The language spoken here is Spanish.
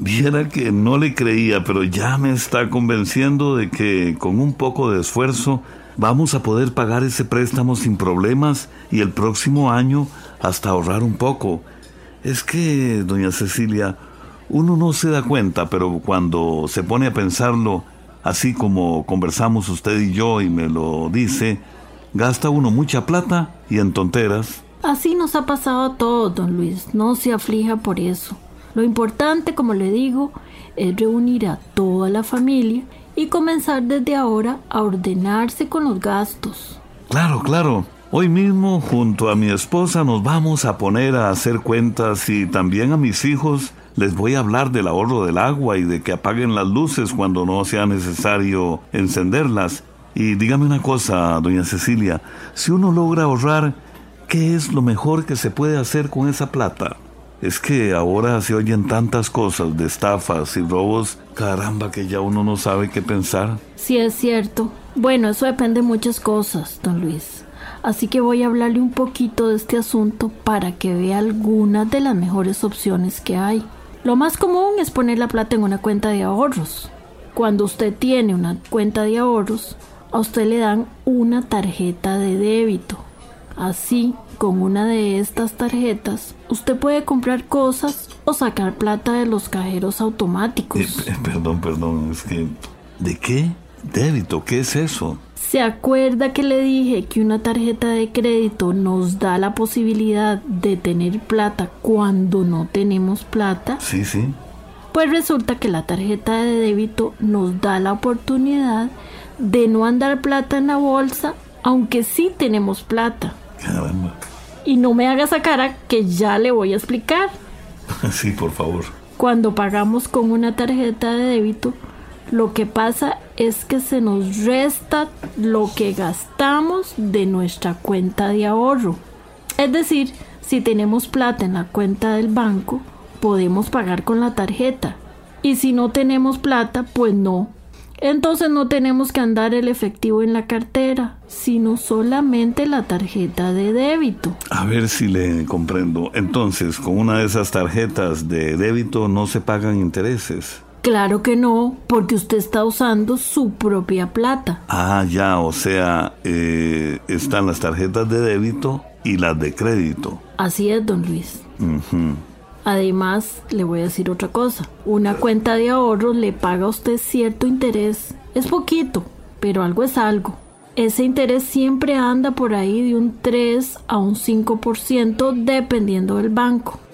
Viera que no le creía, pero ya me está convenciendo de que con un poco de esfuerzo vamos a poder pagar ese préstamo sin problemas y el próximo año hasta ahorrar un poco. Es que, doña Cecilia, uno no se da cuenta, pero cuando se pone a pensarlo, así como conversamos usted y yo y me lo dice, gasta uno mucha plata y en tonteras. Así nos ha pasado a todos, don Luis. No se aflija por eso. Lo importante, como le digo, es reunir a toda la familia y comenzar desde ahora a ordenarse con los gastos. Claro. Hoy mismo, junto a mi esposa, nos vamos a poner a hacer cuentas y también a mis hijos les voy a hablar del ahorro del agua y de que apaguen las luces cuando no sea necesario encenderlas. Y dígame una cosa, doña Cecilia, si uno logra ahorrar, ¿qué es lo mejor que se puede hacer con esa plata? Es que ahora se oyen tantas cosas de estafas y robos, caramba, que ya uno no sabe qué pensar. Sí, es cierto. Bueno, eso depende de muchas cosas, don Luis. Así que voy a hablarle un poquito de este asunto para que vea algunas de las mejores opciones que hay. Lo más común es poner la plata en una cuenta de ahorros. Cuando usted tiene una cuenta de ahorros, a usted le dan una tarjeta de débito. Así, con una de estas tarjetas, usted puede comprar cosas o sacar plata de los cajeros automáticos. Perdón, es que... ¿De qué? ¿Débito? ¿Qué es eso? ¿Se acuerda que le dije que una tarjeta de crédito nos da la posibilidad de tener plata cuando no tenemos plata? Sí. Pues resulta que la tarjeta de débito nos da la oportunidad de no andar plata en la bolsa, aunque sí tenemos plata. Caramba. Y no me haga esa cara que ya le voy a explicar. Sí, por favor. Cuando pagamos con una tarjeta de débito, lo que pasa es que se nos resta lo que gastamos de nuestra cuenta de ahorro. Es decir, si tenemos plata en la cuenta del banco, podemos pagar con la tarjeta. Y si no tenemos plata, pues no. Entonces no tenemos que andar el efectivo en la cartera, sino solamente la tarjeta de débito. A ver si le comprendo. Entonces, con una de esas tarjetas de débito no se pagan intereses. Claro que no, porque usted está usando su propia plata. Ah, ya, o sea, están las tarjetas de débito y las de crédito. Así es, don Luis. Uh-huh. Además, le voy a decir otra cosa. Una cuenta de ahorros le paga a usted cierto interés. Es poquito, pero algo es algo. Ese interés siempre anda por ahí de un 3 a un 5% dependiendo del banco.